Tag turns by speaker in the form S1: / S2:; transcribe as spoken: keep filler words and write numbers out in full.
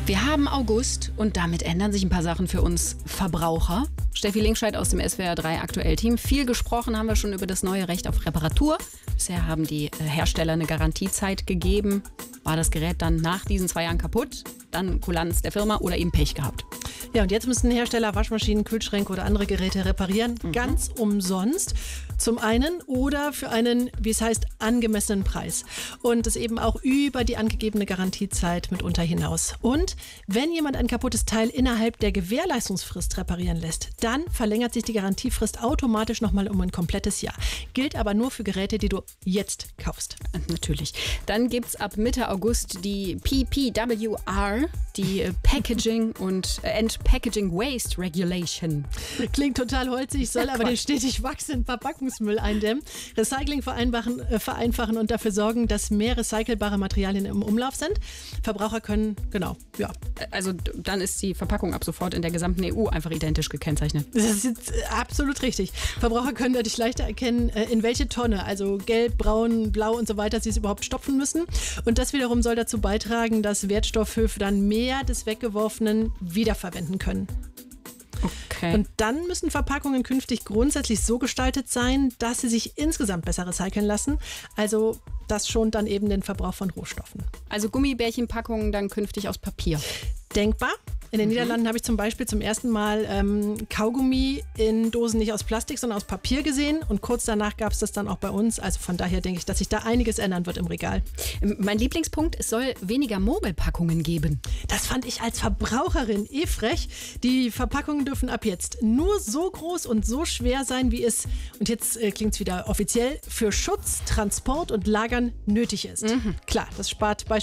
S1: Wir haben August und damit ändern sich ein paar Sachen für uns Verbraucher. Steffi Linkscheid aus dem S W R drei Aktuell-Team. Viel gesprochen haben wir schon über das neue Recht auf Reparatur. Bisher haben die Hersteller eine Garantiezeit gegeben. War das Gerät dann nach diesen zwei Jahren kaputt, dann Kulanz der Firma oder eben Pech gehabt.
S2: Ja, und jetzt müssen Hersteller Waschmaschinen, Kühlschränke oder andere Geräte reparieren, mhm. ganz umsonst. Zum einen oder für einen, wie es heißt, angemessenen Preis. Und das eben auch über die angegebene Garantiezeit mitunter hinaus. Und wenn jemand ein kaputtes Teil innerhalb der Gewährleistungsfrist reparieren lässt, dann verlängert sich die Garantiefrist automatisch nochmal um ein komplettes Jahr. Gilt aber nur für Geräte, die du jetzt kaufst.
S1: Natürlich. Dann gibt es ab Mitte August die P P W R, die Packaging und äh, End Packaging Waste Regulation.
S2: Klingt total holzig, soll aber den stetig wachsenden Verpackungsmüll eindämmen, Recycling vereinfachen, äh, vereinfachen und dafür sorgen, dass mehr recycelbare Materialien im Umlauf sind. Verbraucher können, genau, ja.
S1: Also dann ist die Verpackung ab sofort in der gesamten E U einfach identisch gekennzeichnet.
S2: Das ist jetzt absolut richtig. Verbraucher können dadurch leichter erkennen, in welche Tonne, also gelb, braun, blau und so weiter, sie es überhaupt stopfen müssen. Und das wiederum soll dazu beitragen, dass Wertstoffhöfe dann mehr des Weggeworfenen wiederverwenden können.
S1: Okay.
S2: Und dann müssen Verpackungen künftig grundsätzlich so gestaltet sein, dass sie sich insgesamt besser recyceln lassen. Also das schont dann eben den Verbrauch von Rohstoffen.
S1: Also Gummibärchenpackungen dann künftig aus Papier.
S2: Denkbar. In den
S1: Mhm.
S2: Niederlanden habe ich zum Beispiel zum ersten Mal ähm, Kaugummi in Dosen nicht aus Plastik, sondern aus Papier gesehen. Und kurz danach gab es das dann auch bei uns. Also von daher denke ich, dass sich da einiges ändern wird im Regal.
S1: Mein Lieblingspunkt, es soll weniger Mogelpackungen geben.
S2: Das fand ich als Verbraucherin eh frech. Die Verpackungen dürfen ab jetzt nur so groß und so schwer sein, wie es, und jetzt äh, klingt es wieder offiziell, für Schutz, Transport und Lagern nötig ist. Mhm. Klar, das spart beispielsweise